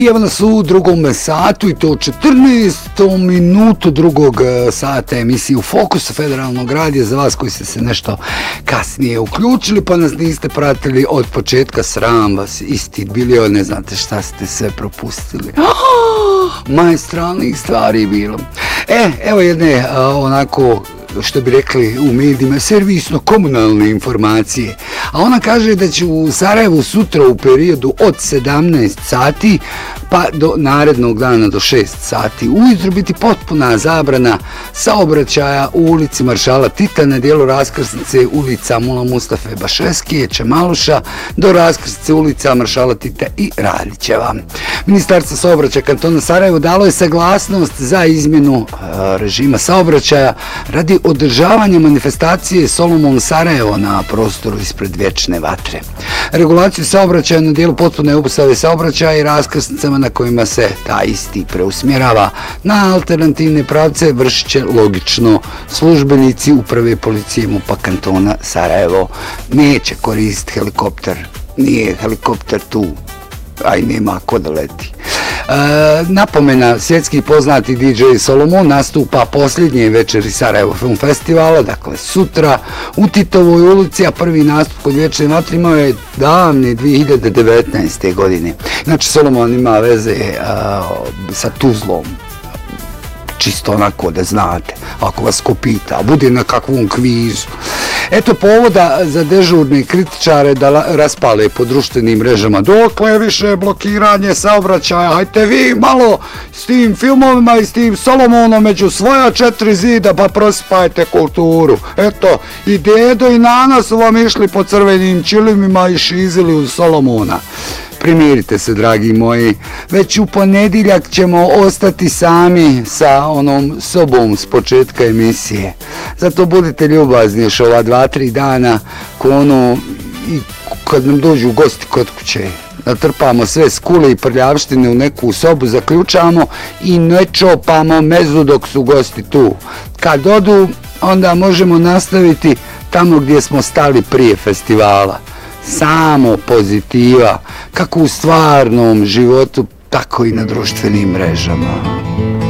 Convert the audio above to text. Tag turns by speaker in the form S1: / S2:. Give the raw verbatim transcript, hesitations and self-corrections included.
S1: I evo nas u drugom satu i to u četrnaestom minutu drugog sata emisije u Fokusu Federalnog radija za vas koji ste se nešto kasnije uključili pa nas niste pratili od početka, sram vas, isti bili, ne znate šta ste sve propustili. Majstralnih stvari bilo. E, evo jedne a, onako što bi rekli u medijima, servisno-komunalne informacije. A ona kaže da će u Sarajevu sutra u periodu od sedamnaest sati pa do narednog dana do šest sati ujutro biti potpuna zabrana saobraćaja u ulici Maršala Tita na dijelu raskrsnice ulica Mula Mustafe Bašeskije, Čemaluša do raskrsnice ulica Maršala Tita i Radićeva. Ministarstvo saobraćaja kantona Sarajevo dalo je saglasnost za izmjenu a, režima saobraćaja radi održavanja manifestacije Solomon Sarajevo na prostoru ispred Vječne vatre. Regulaciju saobraćaja na dijelu potpune obustave saobraćaja i raskrsnicama na kojima se ta isti preusmjerava na alternativne pravce vršit će logično službenici uprave policije MUP-a kantona Sarajevo. Neće koristiti helikopter, nije helikopter tu, aj nema ko da leti. E, napomena, svjetski poznati D J Solomon nastupa posljednje večeri Sarajevo Film Festivala, dakle sutra u Titovoj ulici, a prvi nastup kod Vječne vatre imao je davne dvije hiljade devetnaeste. godine. Znači Solomon ima veze a, sa Tuzlom, čisto onako da znate, ako vas ko pita, bude na kakvom kvizu. Eto povoda za dežurne kritičare da raspale po društvenim mrežama. Dokle više blokiranje saobraćaja, hajte vi malo s tim filmovima i s tim Solomonom među svoja četiri zida pa prosipajte kulturu. Eto, i dedo i nana su vam išli po crvenim čilimima i šizili uz Solomona. Primirite se, dragi moji, već u ponedjeljak ćemo ostati sami sa onom sobom s početka emisije. Zato budite ljubazni još ova dva, tri dana ko ono, i kad nam dođu gosti kod kuće. Natrpamo sve skule i prljavštine u neku sobu, zaključamo i ne čopamo mezu dok su gosti tu. Kad odu, onda možemo nastaviti tamo gdje smo stali prije festivala. Samo pozitiva, kako u stvarnom životu, tako i na društvenim mrežama.